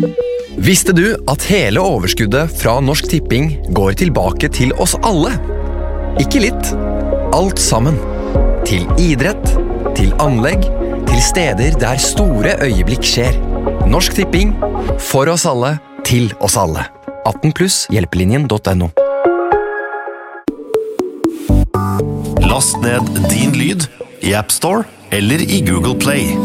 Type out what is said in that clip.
Visste du at hele overskuddet fra Norsk Tipping går tilbake til oss alle? Ikke litt, alt sammen. Til idrett, til anlegg, til steder der store øyeblikk skjer. Norsk Tipping, for oss alle, til oss alle. 18+ hjelpelinjen.no. Last ned Din Lyd i App Store eller i Google Play.